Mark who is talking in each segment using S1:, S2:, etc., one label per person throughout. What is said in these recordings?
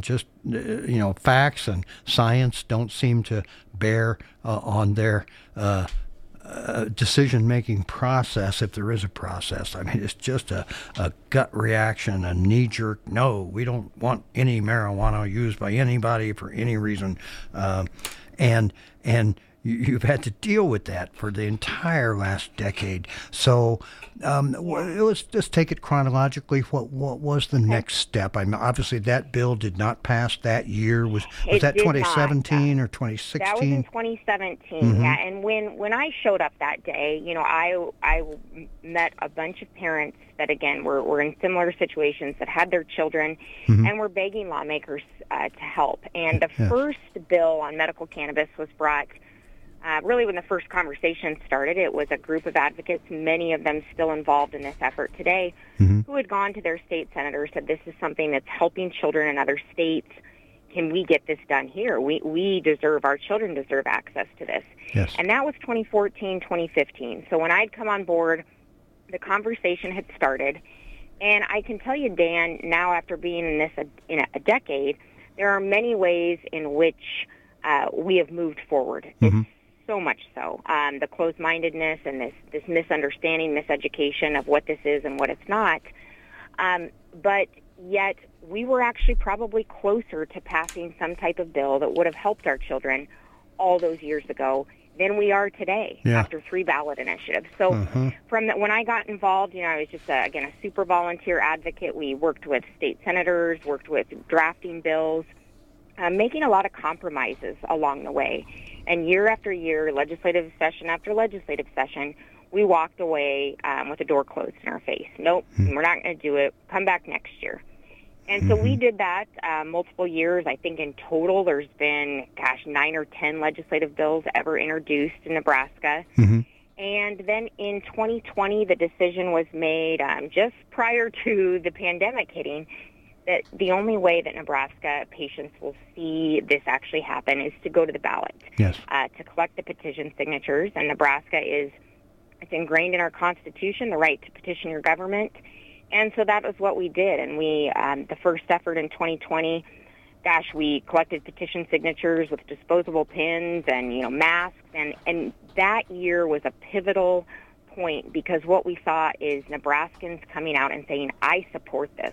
S1: just facts and science don't seem to bear on their decision-making process, if there is a process. I mean, it's just a gut reaction, a knee-jerk, no, we don't want any marijuana used by anybody for any reason. And you've had to deal with that for the entire last decade. So let's just take it chronologically. What was the next step? I mean, obviously, that bill did not pass that year. Was that 2017 or 2016?
S2: That was in 2017, yeah. And when I showed up that day, I met a bunch of parents that, again, were in similar situations, that had their children and were begging lawmakers to help. And the first bill on medical cannabis was brought really when the first conversation started. It was a group of advocates, many of them still involved in this effort today, who had gone to their state senators, said, this is something that's helping children in other states. Can we get this done here? We deserve, our children deserve access to this.
S1: Yes.
S2: And that was 2014, 2015. So when I'd come on board, the conversation had started. And I can tell you, Dan, now after being in this in a decade, there are many ways in which we have moved forward. It's so much so. The closed-mindedness and this misunderstanding, miseducation of what this is and what it's not. But yet we were actually probably closer to passing some type of bill that would have helped our children all those years ago than we are today after 3 ballot initiatives. So when I got involved, I was just, a super volunteer advocate. We worked with state senators, worked with drafting bills, making a lot of compromises along the way. And year after year, legislative session after legislative session, we walked away with the door closed in our face. Nope, we're not going to do it. Come back next year. And so we did that multiple years. I think in total there's been, 9 or 10 legislative bills ever introduced in Nebraska. And then in 2020, the decision was made just prior to the pandemic hitting that the only way that Nebraska patients will see this actually happen is to go to the ballot, to collect the petition signatures. And Nebraska it's ingrained in our Constitution, the right to petition your government. And so that was what we did. And we, the first effort in 2020, we collected petition signatures with disposable pins and, masks. And that year was a pivotal point because what we saw is Nebraskans coming out and saying, I support this.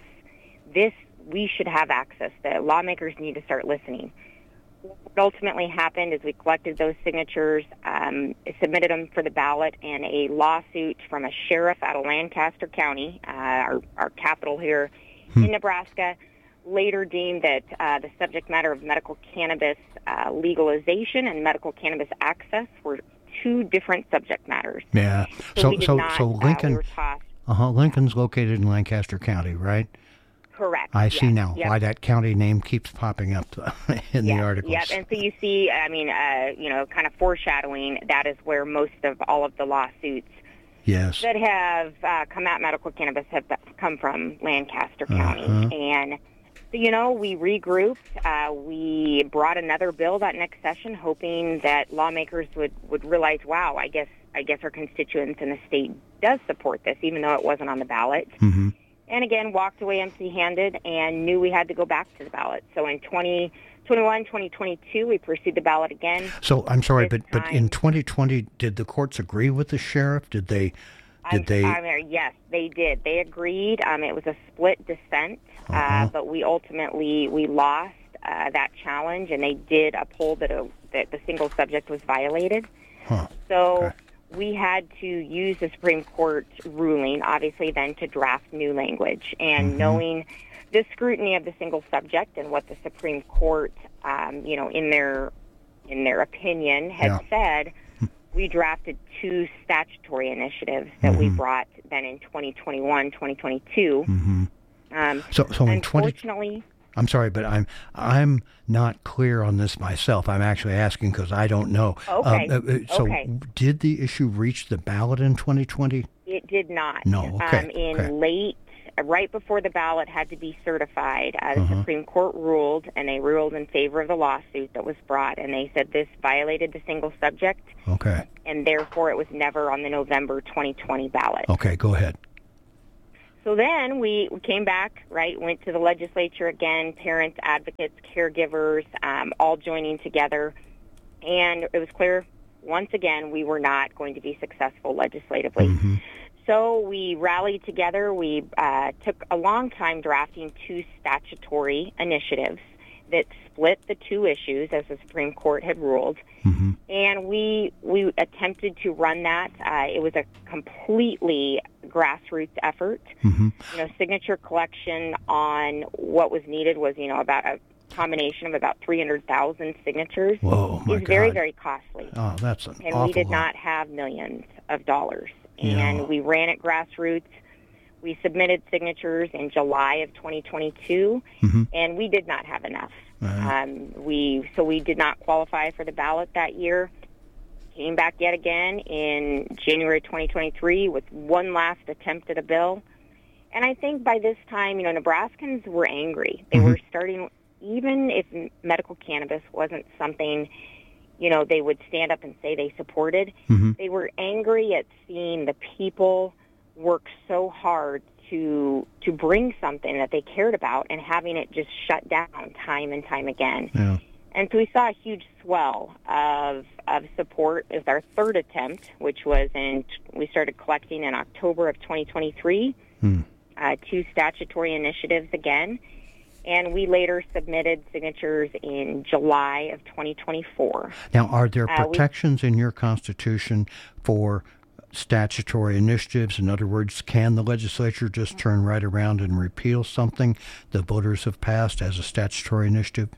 S2: We should have access. The lawmakers need to start listening. What ultimately happened is we collected those signatures, submitted them for the ballot, and a lawsuit from a sheriff out of Lancaster County, our capital here in Nebraska, later deemed that the subject matter of medical cannabis legalization and medical cannabis access were 2 different subject matters.
S1: Yeah. So Lincoln, Lincoln's located in Lancaster County, right?
S2: Correct.
S1: I see now why that county name keeps popping up in the articles.
S2: Yep, and so you see, kind of foreshadowing, that is where most of all of the lawsuits that have come out medical cannabis have come from Lancaster County. And, so, we regrouped. We brought another bill that next session, hoping that lawmakers would realize, wow, I guess our constituents in the state does support this, even though it wasn't on the ballot. And again, walked away empty-handed and knew we had to go back to the ballot. So in 2021, 2022, we pursued the ballot again.
S1: So I'm sorry, but in 2020, did the courts agree with the sheriff? Did they?
S2: Yes, they did. They agreed. It was a split dissent, but we ultimately lost that challenge, and they did uphold that the single subject was violated. So we had to use the Supreme Court ruling, obviously, then to draft new language. And knowing the scrutiny of the single subject and what the Supreme Court, in their opinion, had said, we drafted 2 statutory initiatives that we brought then in 2021, 2022.
S1: So
S2: unfortunately,
S1: I'm sorry, but I'm not clear on this myself. I'm actually asking because I don't know. So did the issue reach the ballot in 2020?
S2: It did not.
S1: No,
S2: right before the ballot had to be certified, the Supreme Court ruled, and they ruled in favor of the lawsuit that was brought, and they said this violated the single subject, and therefore it was never on the November 2020 ballot.
S1: Okay, go ahead.
S2: So then we came back, right, went to the legislature again, parents, advocates, caregivers, all joining together. And it was clear, once again, we were not going to be successful legislatively. So we rallied together. We took a long time drafting 2 statutory initiatives that split the 2 issues, as the Supreme Court had ruled. And we attempted to run that. It was a completely grassroots effort. Signature collection on what was needed was, about a combination of about 300,000 signatures.
S1: Whoa, my
S2: is very,
S1: God.
S2: very costly.
S1: Oh, that's an
S2: And
S1: awful
S2: we did
S1: lot.
S2: not have millions of dollars.
S1: Yeah.
S2: And we ran it grassroots. We submitted signatures in July of 2022, and we did not have enough. So we did not qualify for the ballot that year. Came back yet again in January 2023 with one last attempt at a bill. And I think by this time, Nebraskans were angry. They were starting, even if medical cannabis wasn't something, they would stand up and say they supported. They were angry at seeing the people work so hard to bring something that they cared about and having it just shut down time and time again.
S1: Yeah.
S2: And so we saw a huge swell of support with our third attempt, which was we started collecting in October of 2023, 2 statutory initiatives again. And we later submitted signatures in July of 2024.
S1: Now, are there protections in your Constitution for statutory initiatives? In other words, can the legislature just turn right around and repeal something the voters have passed as a statutory initiative?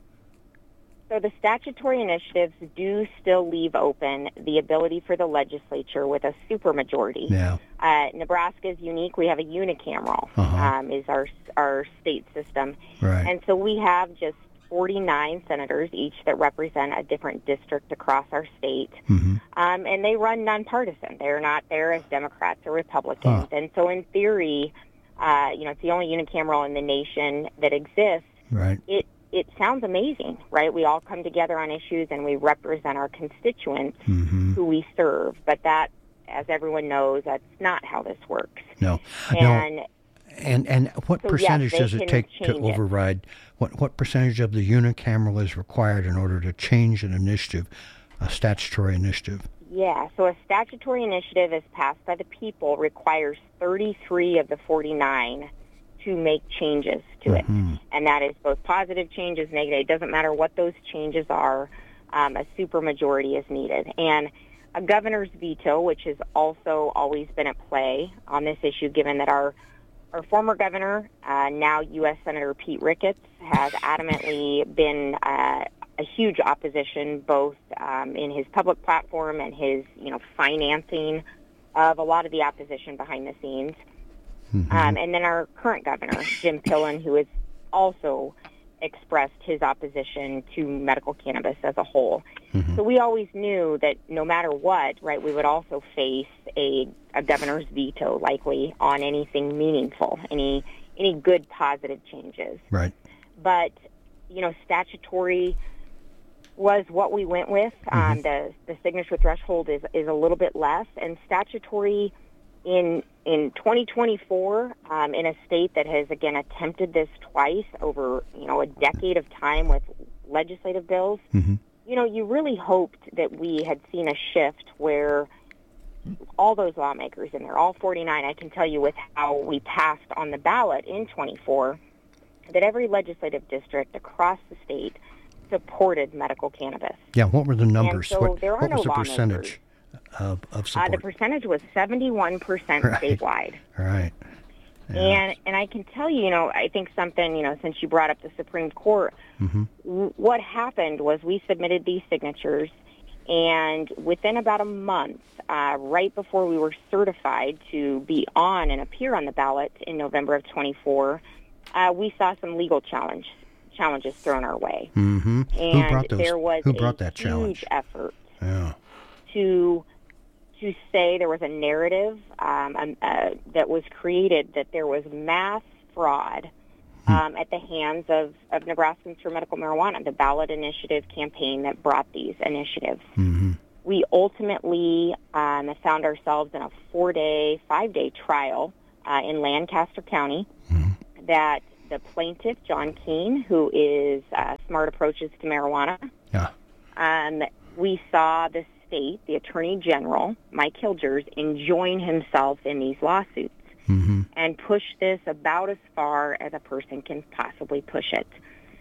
S2: So the statutory initiatives do still leave open the ability for the legislature with a supermajority.
S1: Yeah.
S2: Nebraska is unique. We have a unicameral, is our state system.
S1: Right.
S2: And so we have just 49 senators each that represent a different district across our state. And they run nonpartisan. They're not there as Democrats or Republicans. And so in theory, it's the only unicameral in the nation that exists.
S1: Right.
S2: It sounds amazing, right? We all come together on issues and we represent our constituents who we serve. But that, as everyone knows, that's not how this works.
S1: No.
S2: And
S1: And what percentage does it take to
S2: change it.
S1: override? What percentage of the unicameral is required in order to change an initiative, a statutory initiative?
S2: Yeah, so a statutory initiative as passed by the people requires 33 of the 49 to make changes to it. And that is both positive changes, negative. It doesn't matter what those changes are. A supermajority is needed. And a governor's veto, which has also always been at play on this issue, given that our former governor, now U.S. Senator Pete Ricketts, has adamantly been a huge opposition, both in his public platform and his, financing of a lot of the opposition behind the scenes. And then our current governor, Jim Pillen, who has also expressed his opposition to medical cannabis as a whole. So we always knew that no matter what, right, we would also face a governor's veto likely on anything meaningful, any good positive changes.
S1: Right.
S2: But, statutory was what we went with. The signature threshold is a little bit less, and statutory in 2024, in a state that has, again, attempted this twice over, a decade of time with legislative bills, you really hoped that we had seen a shift where all those lawmakers in there, all 49, I can tell you with how we passed on the ballot in 24, that every legislative district across the state supported medical cannabis.
S1: Yeah, what were the numbers?
S2: And so there are
S1: what
S2: no
S1: was the
S2: lawmakers.
S1: percentage of support?
S2: The percentage was 71% statewide.
S1: Right. Yeah.
S2: And I can tell you, I think something, since you brought up the Supreme Court, what happened was we submitted these signatures, and within about a month, right before we were certified to be on and appear on the ballot in November of 24, we saw some legal challenges thrown our way. And there was a huge effort to say there was a narrative that was created that there was mass fraud at the hands of Nebraskans for Medical Marijuana, the ballot initiative campaign that brought these initiatives. We ultimately found ourselves in a 5-day trial in Lancaster County that the plaintiff, John Keene, who is Smart Approaches to Marijuana, we saw the state, the Attorney General, Mike Hilgers, enjoin himself in these lawsuits and push this about as far as a person can possibly push it.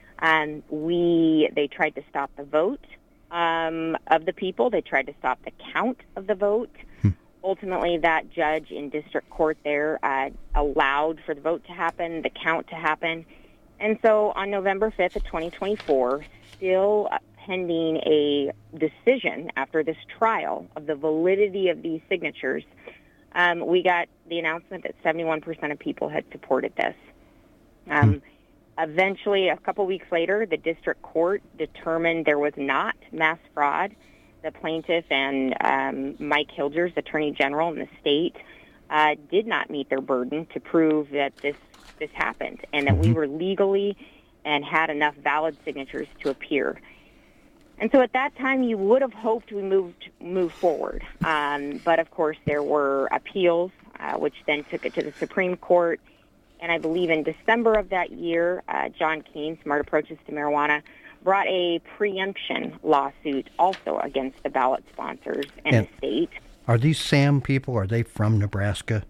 S2: They tried to stop the vote of the people. They tried to stop the count of the vote. Ultimately, that judge in district court there allowed for the vote to happen, the count to happen. And so on November 5th of 2024, still pending a decision after this trial of the validity of these signatures, we got the announcement that 71% of people had supported this. Eventually, a couple weeks later, the district court determined there was not mass fraud. The plaintiff and Mike Hilgers, Attorney General in the state, did not meet their burden to prove that this happened and that we were legally and had enough valid signatures to appear. And so at that time, you would have hoped we move forward. But, of course, there were appeals, which then took it to the Supreme Court. And I believe in December of that year, John Keene, Smart Approaches to Marijuana, brought a preemption lawsuit also against the ballot sponsors and the state.
S1: Are these SAM people? Are they from Nebraska?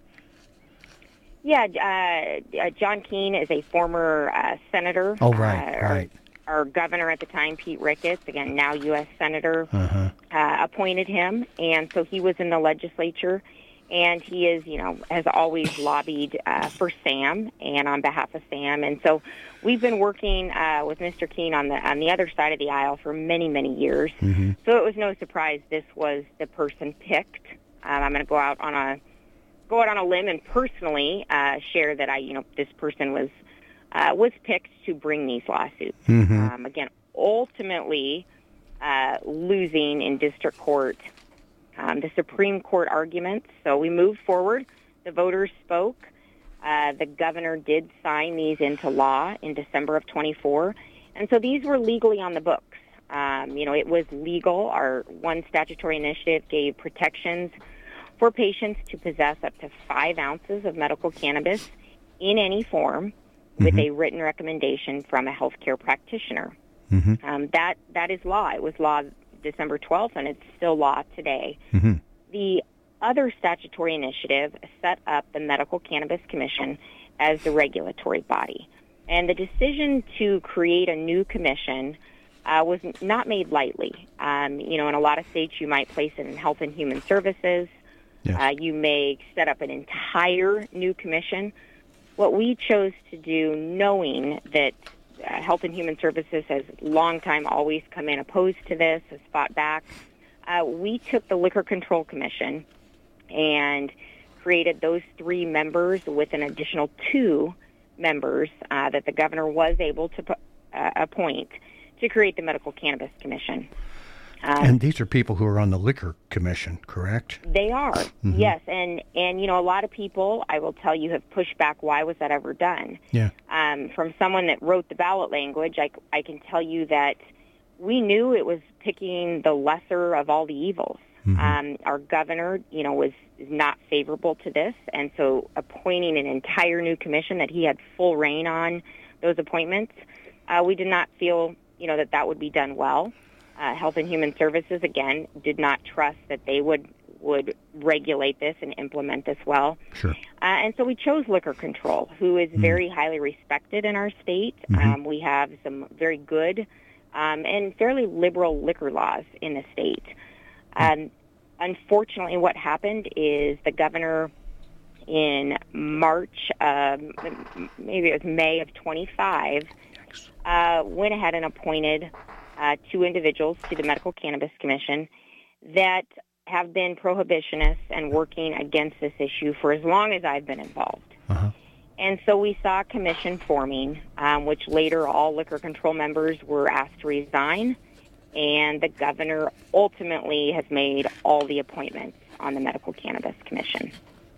S2: Yeah, John Keene is a former senator.
S1: Oh, right.
S2: Our governor at the time, Pete Ricketts, again, now U.S. Senator, appointed him. And so he was in the legislature. And he is, has always lobbied for Sam and on behalf of Sam. And so we've been working with Mr. Keene on the other side of the aisle for many, many years. So it was no surprise this was the person picked. I'm going to go out on a limb and personally share that this person was picked to bring these lawsuits. Again, ultimately losing in district court. The Supreme Court arguments. So we moved forward. The voters spoke. The governor did sign these into law in December of 24. And so these were legally on the books. It was legal. Our one statutory initiative gave protections for patients to possess up to 5 ounces of medical cannabis in any form with a written recommendation from a healthcare practitioner. That is law. It was law December 12th, and it's still law today. The other statutory initiative set up the Medical Cannabis Commission as the regulatory body. And the decision to create a new commission was not made lightly. In a lot of states, you might place it in Health and Human Services. Yes. You may set up an entire new commission. What we chose to do, knowing that Health and Human Services has long time always come in opposed to this, has fought back. We took the Liquor Control Commission and created those 3 members with an additional 2 members that the governor was able to appoint to create the Medical Cannabis Commission.
S1: And these are people who are on the Liquor Commission, correct?
S2: They are, yes. And a lot of people, I will tell you, have pushed back, why was that ever done?
S1: Yeah.
S2: From someone that wrote the ballot language, I can tell you that we knew it was picking the lesser of all the evils. Our governor, was not favorable to this, and so appointing an entire new commission that he had full reign on those appointments, we did not feel, that would be done well. Health and Human Services, again, did not trust that they would regulate this and implement this well.
S1: Sure.
S2: And so we chose Liquor Control, who is very highly respected in our state. We have some very good and fairly liberal liquor laws in the state. Unfortunately, what happened is the governor in March, maybe it was May of 25, went ahead and appointed 2 individuals to the Medical Cannabis Commission that have been prohibitionists and working against this issue for as long as I've been involved. And so we saw a commission forming, which later all liquor control members were asked to resign, and the governor ultimately has made all the appointments on the Medical Cannabis Commission.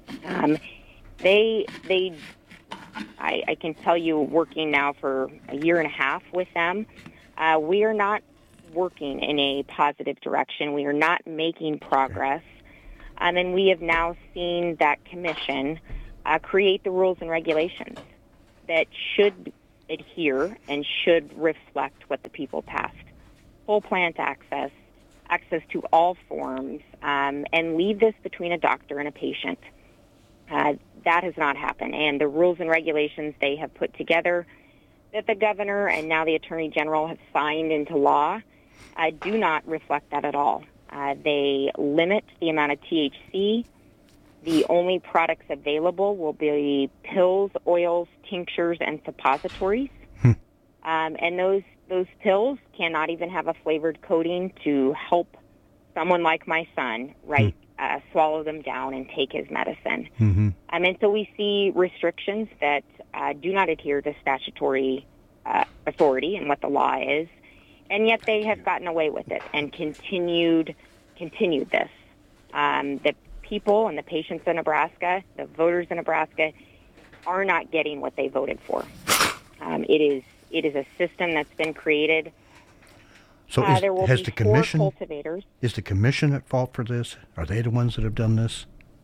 S2: I can tell you, working now for a year and a half with them, we are not working in a positive direction. We are not making progress. And we have now seen that commission create the rules and regulations that should adhere and should reflect what the people passed. Full plant access to all forms, and leave this between a doctor and a patient. That has not happened. And the rules and regulations they have put together that the governor and now the attorney general have signed into law do not reflect that at all. They limit the amount of THC. The only products available will be pills, oils, tinctures, and suppositories. And those pills cannot even have a flavored coating to help someone like my son, swallow them down and take his medicine. And so we see restrictions that do not adhere to statutory authority and what the law is, and yet they have gotten away with it and continued this. The people and the patients in Nebraska, the voters in Nebraska, are not getting what they voted for. It is a system that's been created.
S1: So
S2: there will
S1: has
S2: be
S1: the commission,
S2: 4 cultivators.
S1: Is the commission at fault for this? Are they the ones that have done this?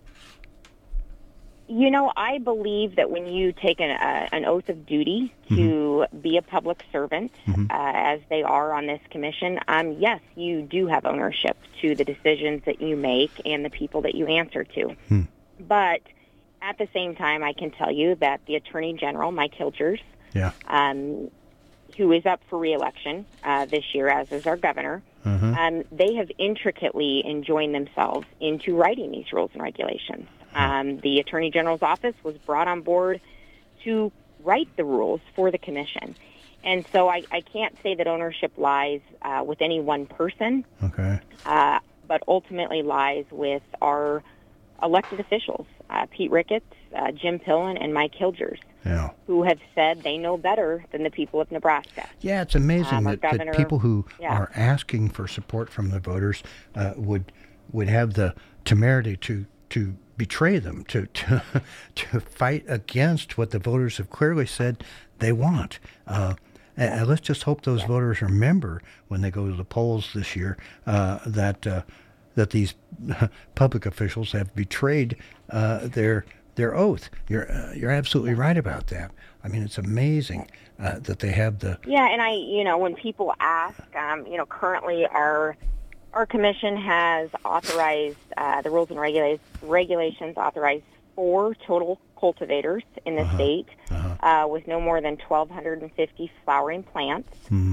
S2: You know, I believe that when you take an oath of duty to be a public servant, as they are on this commission, yes, you do have ownership to the decisions that you make and the people that you answer to. But at the same time, I can tell you that the Attorney General, Mike Hilgers, who is up for re-election this year, as is our governor, they have intricately enjoined themselves into writing these rules and regulations. The Attorney General's office was brought on board to write the rules for the commission. And so I can't say that ownership lies with any one person, but ultimately lies with our elected officials, Pete Ricketts, Jim Pillen, and Mike Hilgers, who have said they know better than the people of Nebraska.
S1: Yeah, it's amazing that people who are asking for support from the voters would have the temerity to betray them, to fight against what the voters have clearly said they want. And let's just hope those voters remember when they go to the polls this year that these public officials have betrayed their oath. You're absolutely right about that. I mean, it's amazing that they have the...
S2: Yeah, and when people ask, currently our commission has authorized, the rules and regulations authorized 4 total cultivators in the state with no more than 1,250 flowering plants.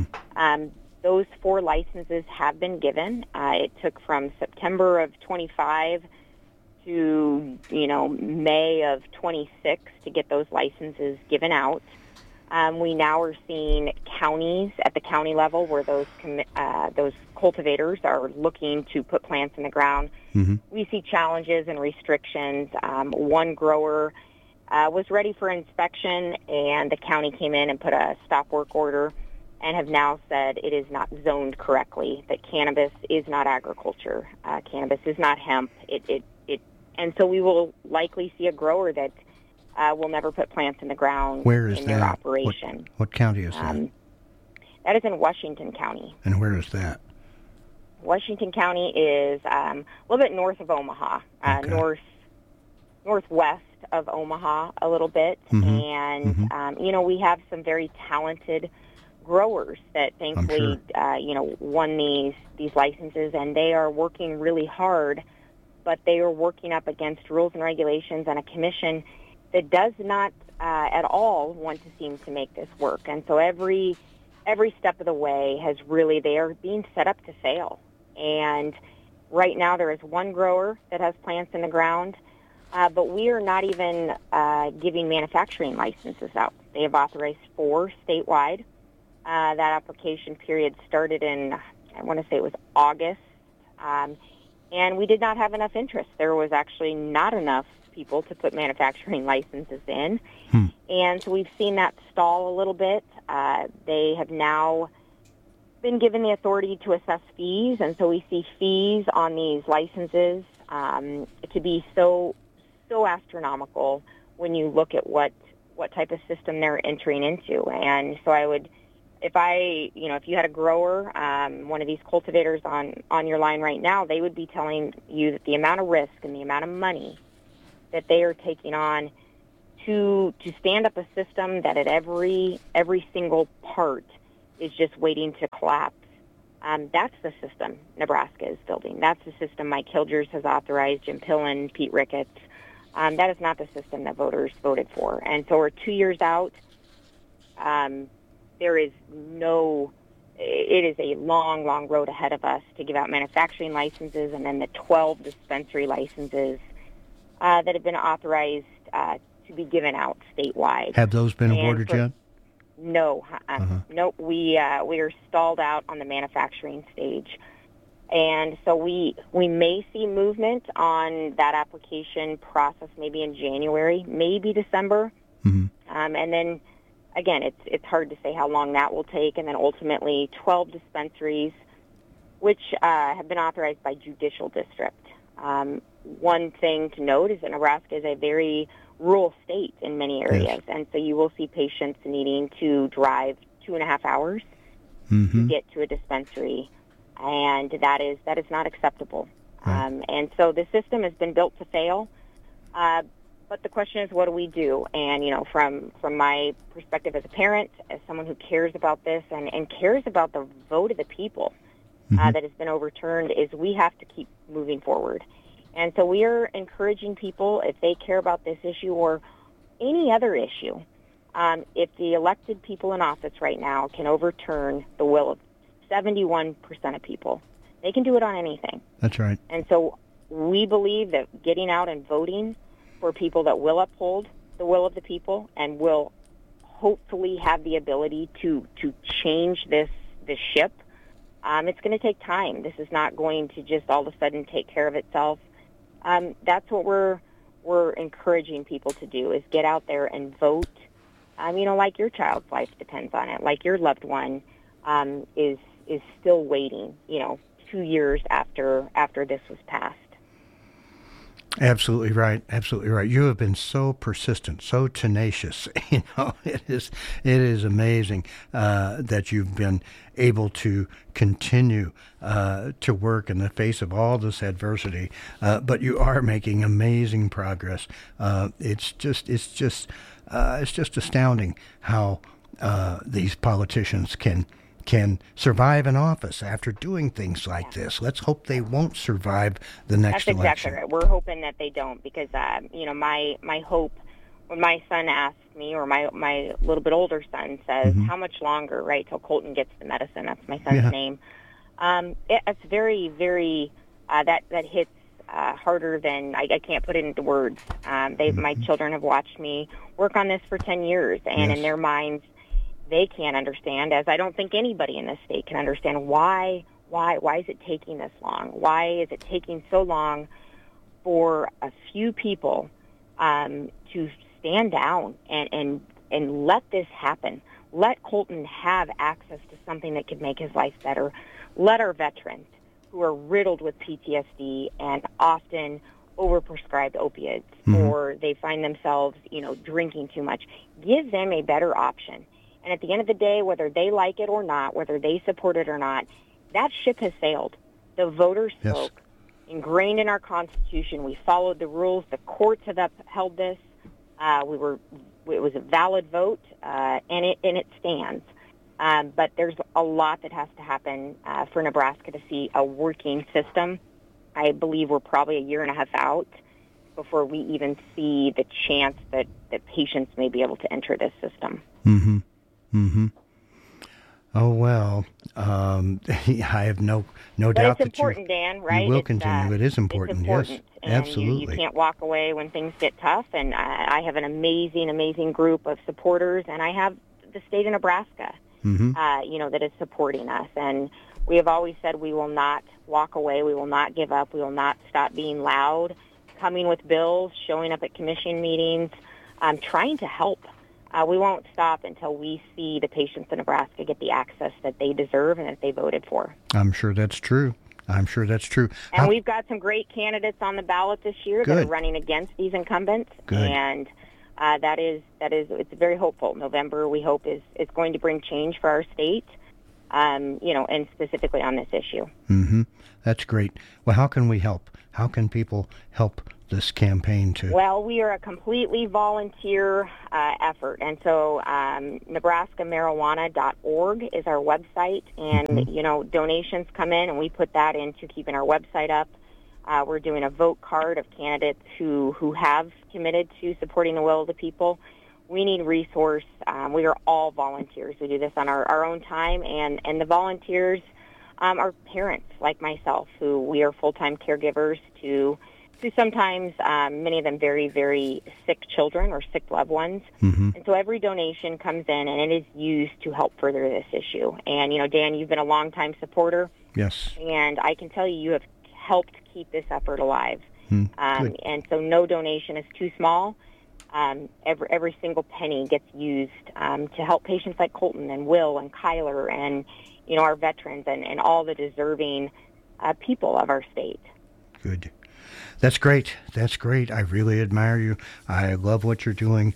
S2: Those 4 licenses have been given. It took from September of 25 to, May of 26 to get those licenses given out. We now are seeing counties at the county level where those cultivators are looking to put plants in the ground. We see challenges and restrictions. One grower was ready for inspection, and the county came in and put a stop work order and have now said it is not zoned correctly, that cannabis is not agriculture. Cannabis is not hemp. And so we will likely see a grower that will never put plants in the ground.
S1: Where is
S2: in
S1: that?
S2: Their operation.
S1: What county is that?
S2: That is in Washington County.
S1: And where is that?
S2: Washington County is a little bit north of Omaha, northwest of Omaha a little bit. And, we have some very talented growers that thankfully, won these licenses, and they are working really hard, but they are working up against rules and regulations and a commission that does not at all want to seem to make this work. And so every step of the way they are being set up to fail. And right now there is one grower that has plants in the ground, but we are not even giving manufacturing licenses out. They have authorized 4 statewide. That application period started in, I want to say it was August, and we did not have enough interest. There was actually not enough people to put manufacturing licenses in. And so we've seen that stall a little bit. They have now been given the authority to assess fees, and so we see fees on these licenses to be so astronomical when you look at what type of system they're entering into. And so I would, if you had a grower, one of these cultivators on your line right now, they would be telling you that the amount of risk and the amount of money that they are taking on to stand up a system that at every single part is just waiting to collapse. That's the system Nebraska is building. That's the system Mike Hilgers has authorized, Jim Pillen, Pete Ricketts. That is not the system that voters voted for. And so we're 2 years out. There is it is a long, long road ahead of us to give out manufacturing licenses and then the 12 dispensary licenses that have been authorized to be given out statewide.
S1: Have those been awarded yet?
S2: No. No, we are stalled out on the manufacturing stage. And so we may see movement on that application process maybe in January, maybe December.
S1: Mm-hmm.
S2: And then, again, it's hard to say how long that will take. And then ultimately 12 dispensaries, which have been authorized by judicial district. One thing to note is that Nebraska is a very rural state in many areas.
S1: Yes.
S2: And so you will see patients needing to drive 2.5 hours
S1: Mm-hmm.
S2: to get to a dispensary. And that is not acceptable.
S1: Right.
S2: And so the system has been built to fail. But the question is, what do we do? And, from my perspective as a parent, as someone who cares about this and cares about the vote of the people that has been overturned, is we have to keep moving forward. And so we are encouraging people, if they care about this issue or any other issue, if the elected people in office right now can overturn the will of 71% of people, they can do it on anything.
S1: That's right.
S2: And so we believe that getting out and voting for people that will uphold the will of the people and will hopefully have the ability to change this ship, it's going to take time. This is not going to just all of a sudden take care of itself. That's what we're encouraging people to do, is get out there and vote. Like your child's life depends on it, like your loved one is still waiting, 2 years after this was passed.
S1: Absolutely right. Absolutely right. You have been so persistent, so tenacious. It is amazing that you've been able to continue to work in the face of all this adversity. But you are making amazing progress. It's just astounding how these politicians can survive in office after doing things like this. Let's hope they won't survive the next election.
S2: That's exactly right. We're hoping that they don't, because my hope, when my son asks me, or my little bit older son says, how much longer, right, till Colton gets the medicine? That's my son's name. It's very, very that hits harder than I can't put it into words. My children have watched me work on this for 10 years, and in their minds, they can't understand, as I don't think anybody in this state can understand, why is it taking this long? Why is it taking so long for a few people to stand down and let this happen? Let Colton have access to something that could make his life better. Let our veterans, who are riddled with PTSD and often overprescribed opiates, or they find themselves, drinking too much, give them a better option. And at the end of the day, whether they like it or not, whether they support it or not, that ship has sailed. The voters spoke. Ingrained in our Constitution, we followed the rules. The courts have upheld this. It was a valid vote, and it stands. But there's a lot that has to happen for Nebraska to see a working system. I believe we're probably a year and a half out before we even see the chance that patients may be able to enter this system.
S1: Mm-hmm. Mm-hmm. Oh, well, I have no doubt
S2: that it's important, Dan, right?
S1: You will continue. It is important,
S2: it's important.
S1: Yes,
S2: and
S1: absolutely.
S2: You can't walk away when things get tough, and I have an amazing group of supporters, and I have the state of Nebraska, that is supporting us. And we have always said we will not walk away, we will not give up, we will not stop being loud, coming with bills, showing up at commission meetings, trying to help. We won't stop until we see the patients in Nebraska get the access that they deserve and that they voted for.
S1: I'm sure that's true.
S2: And we've got some great candidates on the ballot this year that are running against these incumbents.
S1: Good.
S2: And it's very hopeful. November, we hope, is going to bring change for our state, and specifically on this issue.
S1: Mm-hmm. That's great. Well, how can we help? How can people help this campaign to?
S2: Well, we are a completely volunteer effort, and so NebraskaMarijuana.org is our website, and donations come in, and we put that into keeping our website up. We're doing a vote card of candidates who have committed to supporting the will of the people. We need resource. We are all volunteers. We do this on our own time, and the volunteers are parents like myself, who we are full-time caregivers to sometimes many of them very, very sick children or sick loved ones. And so every donation comes in, and it is used to help further this issue. And, Dan, you've been a longtime supporter.
S1: Yes.
S2: And I can tell you have helped keep this effort alive. And so no donation is too small. Every single penny gets used to help patients like Colton and Will and Kyler and, our veterans and all the deserving people of our state.
S1: Good. That's great. That's great. I really admire you. I love what you're doing.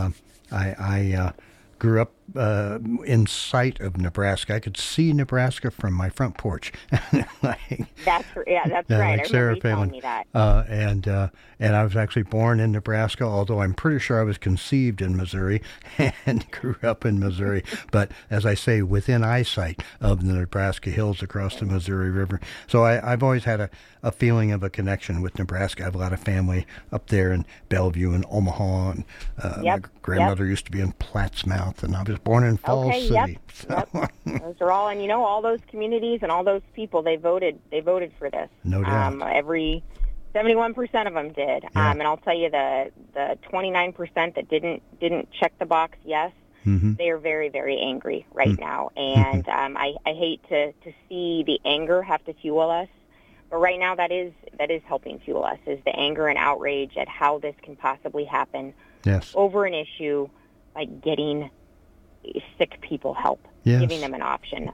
S1: I grew up in sight of Nebraska. I could see Nebraska from my front porch.
S2: That's right.
S1: Like Sarah
S2: I remember you telling me that.
S1: And I was actually born in Nebraska, although I'm pretty sure I was conceived in Missouri and grew up in Missouri. But as I say, within eyesight of the Nebraska hills across the Missouri River. So I've always had a feeling of a connection with Nebraska. I have a lot of family up there in Bellevue and Omaha. And my grandmother used to be in Plattsmouth, and I was born in Falls City.
S2: Those are all, and all those communities and all those people, they voted for this.
S1: No doubt.
S2: Every 71% of them did. And I'll tell you, the 29% that didn't check the box yes, they are very, very angry right now. And I hate to see the anger have to fuel us. But right now, that is helping fuel us, is the anger and outrage at how this can possibly happen over an issue like getting sick people help, giving them an option.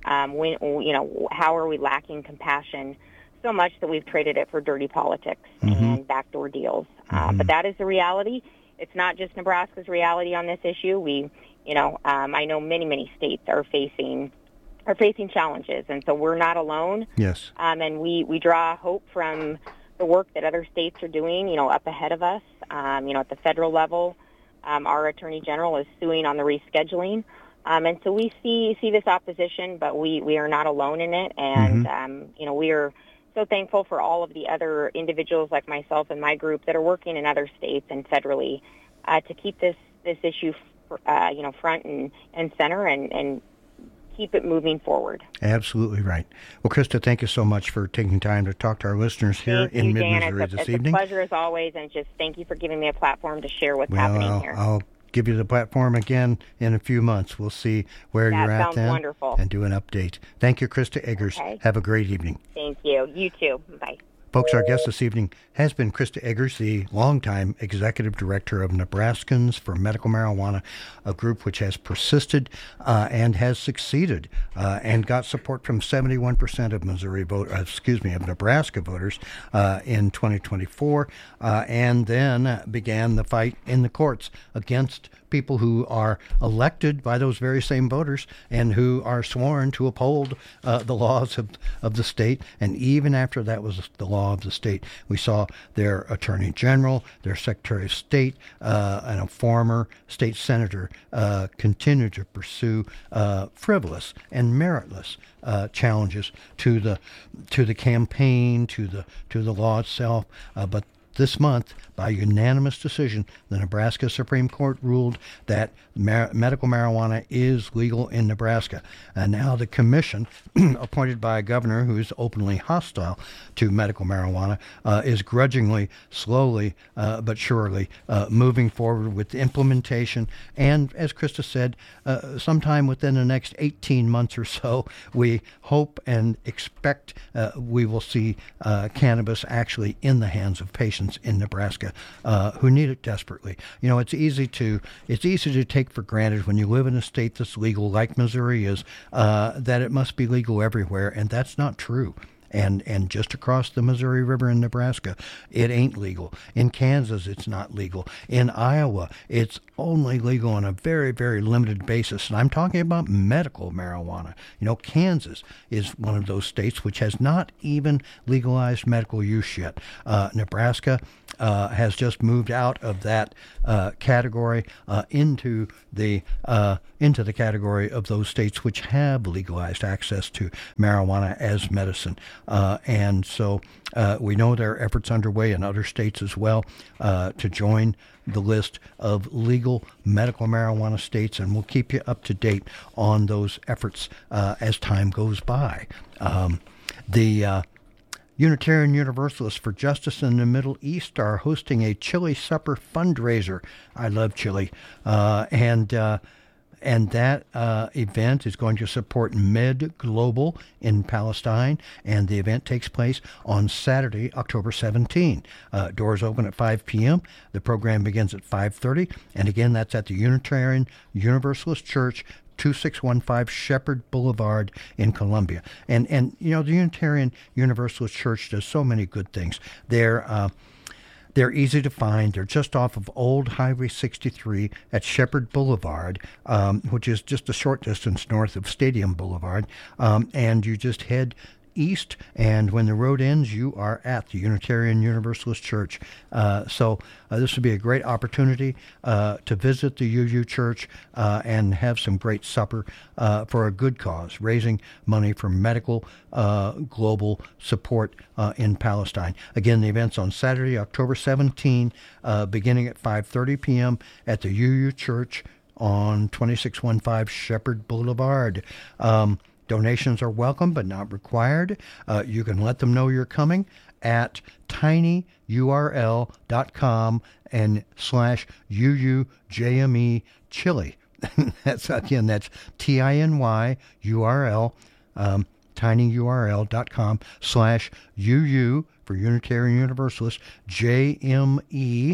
S2: How are we lacking compassion so much that we've traded it for dirty politics and backdoor deals? But that is the reality. It's not just Nebraska's reality on this issue. I know many states are facing challenges, and so we're not alone.
S1: Yes.
S2: And we draw hope from the work that other states are doing, up ahead of us. At the federal level, our Attorney General is suing on the rescheduling. And so we see this opposition, but we are not alone in it. And, we are so thankful for all of the other individuals like myself and my group that are working in other states and federally to keep this issue, front and center and keep it moving forward.
S1: Absolutely right. Well, Krista, thank you so much for taking time to talk to our listeners here in Mid-Missouri this evening.
S2: It's a pleasure as always, and just thank you for giving me a platform to share what's happening here.
S1: I'll give you the platform again in a few months. We'll see where you're at then.
S2: Wonderful.
S1: And do an update. Thank you, Krista Eggers.
S2: Okay.
S1: Have a great evening.
S2: Thank you. You too. Bye.
S1: Folks, our guest this evening has been Krista Eggers, the longtime executive director of Nebraskans for Medical Marijuana, a group which has persisted and has succeeded and got support from 71% of Nebraska voters in 2024, and then began the fight in the courts against people who are elected by those very same voters and who are sworn to uphold the laws of the state. And even after that was the law of the state, we saw their attorney general, their secretary of state, and a former state senator continue to pursue frivolous and meritless challenges to the campaign, to the law itself. But this month, by unanimous decision, the Nebraska Supreme Court ruled that medical marijuana is legal in Nebraska. And now the commission, appointed by a governor who is openly hostile to medical marijuana, is grudgingly, slowly, but surely moving forward with the implementation. And as Krista said, sometime within the next 18 months or so, we hope and expect we will see cannabis actually in the hands of patients in Nebraska who need it desperately. It's easy to take for granted when you live in a state that's legal, like Missouri is, that it must be legal everywhere, and that's not true. and just across the Missouri River in Nebraska, it ain't legal. In Kansas, it's not legal. In Iowa, it's only legal on a very, very limited basis. And I'm talking about medical marijuana. Kansas is one of those states which has not even legalized medical use yet. Nebraska has just moved out of that category into the category of those states which have legalized access to marijuana as medicine. And so we know there are efforts underway in other states as well to join the list of legal medical marijuana states, and we'll keep you up to date on those efforts as time goes by. The Unitarian Universalists for Justice in the Middle East are hosting a chili supper fundraiser. I love chili. And that event is going to support Med Global in Palestine, and the event takes place on Saturday, October 17. Doors open at 5 p.m. The program begins at 5:30, and again, that's at the Unitarian Universalist Church, 2615 Shepherd Boulevard in Columbia. And the Unitarian Universalist Church does so many good things. They're easy to find. They're just off of Old Highway 63 at Shepherd Boulevard, which is just a short distance north of Stadium Boulevard. And you just head east, and when the road ends, you are at the Unitarian Universalist Church. So this would be a great opportunity to visit the UU Church and have some great supper for a good cause, raising money for medical global support in Palestine. Again, the event's on Saturday, October 17, beginning at 5:30 p.m. at the UU Church on 2615 Shepherd Boulevard. Donations are welcome but not required. You can let them know you're coming at tinyurl.com and /UUJME chili. That's TINYURL, tinyurl.com /UU for Unitarian Universalist, JME,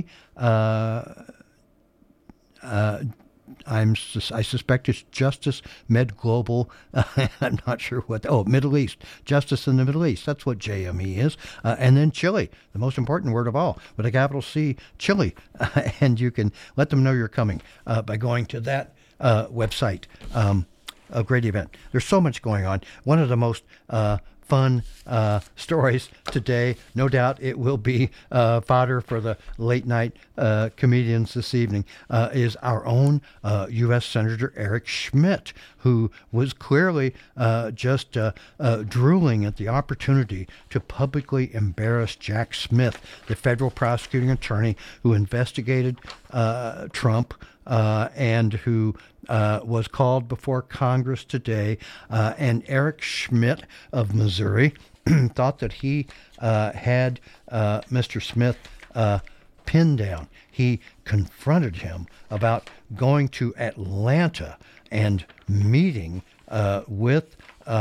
S1: I suspect it's Justice Med Global. I'm not sure what. Middle East. Justice in the Middle East. That's what JME is. And then chili, the most important word of all, with a capital C, chili. And you can let them know you're coming by going to that website. A great event. There's so much going on. One of the most fun stories today. No doubt it will be fodder for the late night comedians this evening, is our own U.S. Senator Eric Schmitt, who was clearly just drooling at the opportunity to publicly embarrass Jack Smith, the federal prosecuting attorney who investigated Trump and who was called before Congress today. And Eric Schmitt of Missouri thought that he had Mr. Smith pinned down. He confronted him about going to Atlanta and meeting with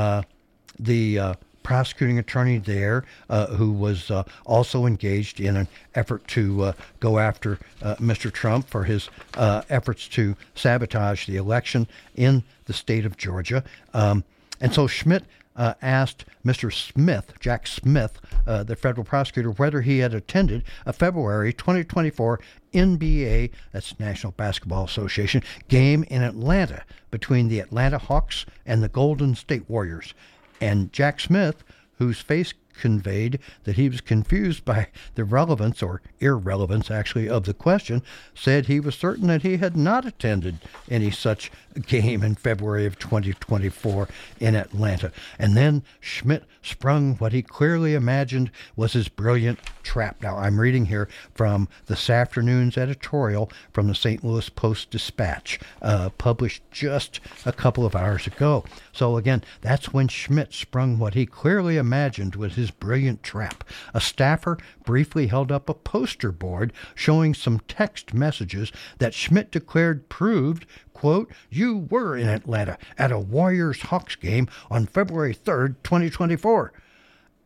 S1: the prosecuting attorney there, who was also engaged in an effort to go after Mr. Trump for his efforts to sabotage the election in the state of Georgia. And so Schmitt asked Mr. Smith, Jack Smith, the federal prosecutor, whether he had attended a February 2024 NBA, that's National Basketball Association, game in Atlanta between the Atlanta Hawks and the Golden State Warriors. And Jack Smith, whose face conveyed that he was confused by the relevance, or irrelevance actually, of the question, said he was certain that he had not attended any such game in February of 2024 in Atlanta. And then Schmitt sprung what he clearly imagined was his brilliant trap. Now, I'm reading here from this afternoon's editorial from the St. Louis Post-Dispatch, published just a couple of hours ago. So again, that's when Schmitt sprung what he clearly imagined was his brilliant trap. A staffer briefly held up a poster board showing some text messages that Schmitt declared proved, quote, "You were in Atlanta at a Warriors-Hawks game on February 3rd, 2024.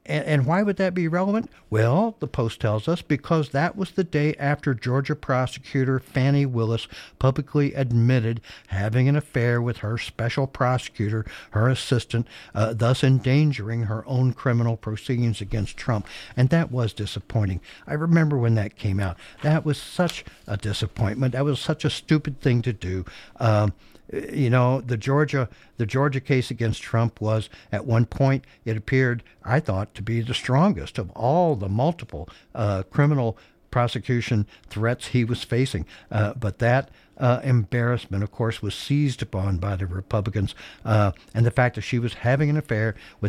S1: And why would that be relevant? Well, the Post tells us because that was the day after Georgia prosecutor Fannie Willis publicly admitted having an affair with her special prosecutor, her assistant, thus endangering her own criminal proceedings against Trump. And that was disappointing. I remember when that came out. That was such a disappointment. That was such a stupid thing to do. The Georgia case against Trump was, at one point, it appeared, I thought, to be the strongest of all the multiple criminal prosecution threats he was facing. But that embarrassment, of course, was seized upon by the Republicans, and the fact that she was having an affair with